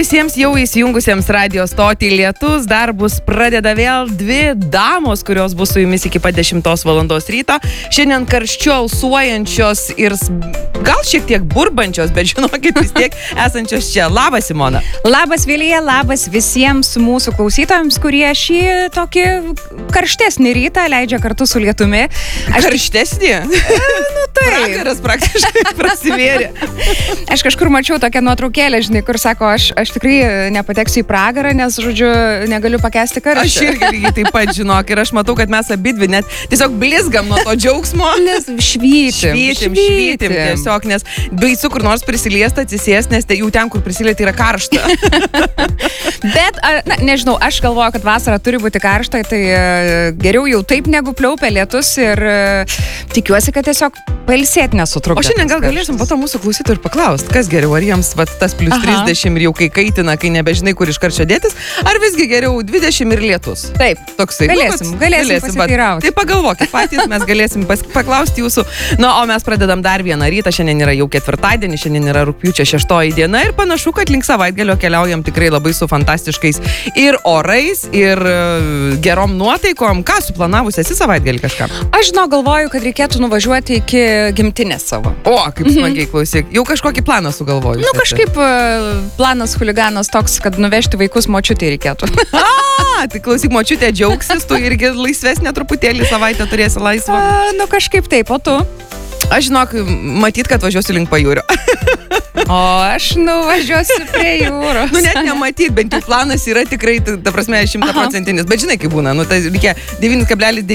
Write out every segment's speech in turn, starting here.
visiems jau įsijungusiems radio stotį Lietus. Darbus pradeda vėl dvi damos, kurios bus su jumis iki pat 10 valandos ryto. Šiandien karščiu alsuojančios ir gal šiek tiek burbančios, bet žinokit vis tiek esančios čia. Labas, Simona. Labas, Vilija, labas visiems mūsų klausytojams, kurie šį tokį karštesnį rytą leidžia kartu su lietumi. Karštesnį? Pragaras praktiškai prasivėrė. Aš kažkur mačiau tokią nuotraukėlę, žinai, kur sako, aš tikrai nepateksiu į pragarą, nes, žodžiu, negaliu pakęsti karštį. Aš irgi lygiai taip pat, žinok, ir aš matau, kad mes abidvi net tiesiog blizgam nuo to džiaugsmo. Nes švytim. Tiesiog, nes baisu kur nors prisiliesta, atsisės, nes jau ten, kur prisilieti, yra karšta. Bet, nežinau, aš galvoju, kad vasara turi būti karšta, tai geriau jau taip negu pliaupia lietus ir tikiuosi, kad tiesiog pailsėti nesutrukdė. O šiandien gal galėsim po to mūsų klausytojų ir paklausti, kas geriau, ar jiems tas plus 30 ir jau kai kaitina, kai nebežinai, kur iš karščio dėtis, ar visgi geriau 20 ir lietus. Taip, toksai. Galėsim pasiteirauti. Tai pagalvokit patys, mes galėsim paklausti jūsų. Na, o mes pradedam dar vieną rytą, šiandien yra jau ketvirtadienį, šiandien yra rugpjūčio 6 diena ir panašu, kad link savaitgalio keliaujam tikrai labai su fantastiškais ir orais, ir gerom nuotaikom. Ką suplanavus esi savaitgalį kažką? Aš galvoju, kad reikėtų nuvažiuoti iki gimtinės savo. O, kaip smagiai, klausyk. Jau kažkokį planą sugalvoju. Nu, kažkaip planas huliganas toks, kad nuvežti vaikus močiutei reikėtų. Tai klausyk, močiutė džiaugsis, tu irgi laisvesnė truputėlį savaitę turėsi laisvą. Nu, kažkaip taip, o tu? Aš žinok, matyt, kad važiuosiu link pajūrio. O aš nuvažiuosiu prie jūros. Nu, net nematyt, bent jau planas yra tikrai, ta prasme, 100%. Bet žinai, kaip būna, nu, tai reikia 9,9,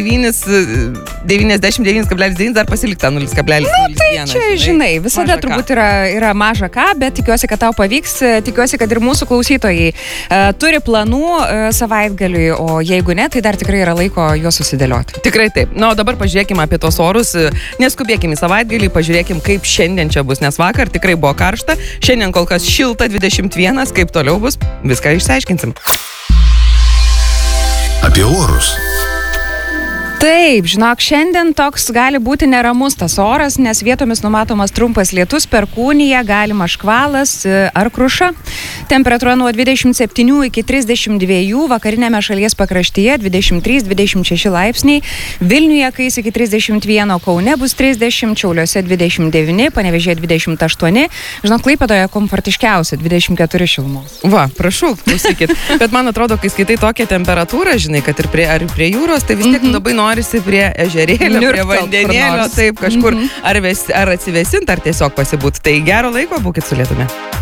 99,9 dar pasilikta 0,01. Nu, tai čia, žinai, visada turbūt yra maža ką, bet tikiuosi, kad tau pavyks, tikiuosi, kad ir mūsų klausytojai turi planų savaitgaliui, o jeigu ne, tai dar tikrai yra laiko juos susidėlioti. Tikrai taip. Na, o dabar pažiūrėkime apie tos orus, neskubėkime į savaitgalį, pažiūrėkime, kaip šiandien čia bus, nes vakar tikrai buvo karšta, šiandien kol kas šilta 21, kaip toliau bus, viską išsiaiškinsim. Apie orus. Taip, žinok, šiandien toks gali būti neramus tas oras, nes vietomis numatomas trumpas lietus, perkūnija, galimas škvalas ar kruša. Temperatūra nuo 27 iki 32, vakarinėme šalies pakraštyje 23-26 laipsniai, Vilniuje kais iki 31, Kaune bus 30, Šiauliuose 29, Panevėžyje 28, žinok, Klaipėdoje komfortiškiausia 24 šilumos. Va, prašau, klausykit. Bet man atrodo, kai skaitai tokią temperatūrą, žinai, kad ir prie jūros, tai vis tiek labai norisi prie ežerėlio, prie vandenėlio, taip kažkur, ar atsivesint, ar tiesiog pasibūt. Tai gero laiko, būkit su Lietumi.